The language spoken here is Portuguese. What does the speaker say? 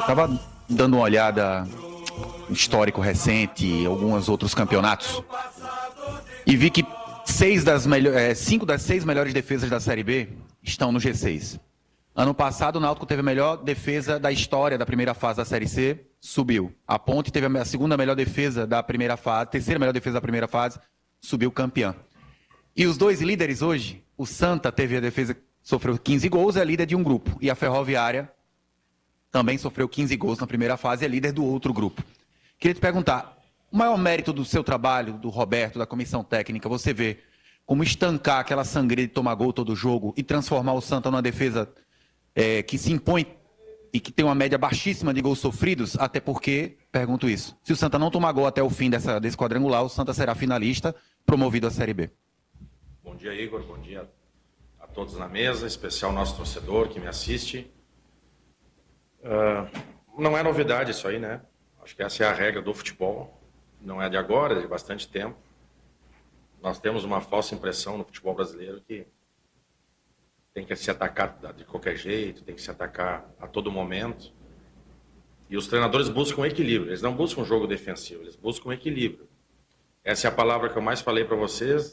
Estava dando uma olhada no histórico recente, alguns outros campeonatos, e vi que 5 das 6 melhores defesas da Série B estão no G6. Ano passado, o Náutico teve a melhor defesa da história da primeira fase da Série C, subiu. A Ponte teve a segunda melhor defesa da primeira fase, terceira melhor defesa da primeira fase, subiu campeã. E os dois líderes hoje, o Santa teve a defesa, sofreu 15 gols, é líder de um grupo, e a Ferroviária também sofreu 15 gols na primeira fase, é líder do outro grupo. Queria te perguntar, o maior mérito do seu trabalho, do Roberto, da comissão técnica, você vê como estancar aquela sangria de tomar gol todo jogo e transformar o Santa numa defesa que se impõe e que tem uma média baixíssima de gols sofridos, até porque, pergunto isso, se o Santa não tomar gol até o fim desse quadrangular, o Santa será finalista, promovido à Série B. Bom dia, Igor. Bom dia a todos na mesa, em especial o nosso torcedor que me assiste. Não é novidade isso aí, né? Acho que essa é a regra do futebol. Não é de agora, é de bastante tempo. Nós temos uma falsa impressão no futebol brasileiro que tem que se atacar de qualquer jeito, tem que se atacar a todo momento. E os treinadores buscam equilíbrio. Eles não buscam jogo defensivo, eles buscam equilíbrio. Essa é a palavra que eu mais falei para vocês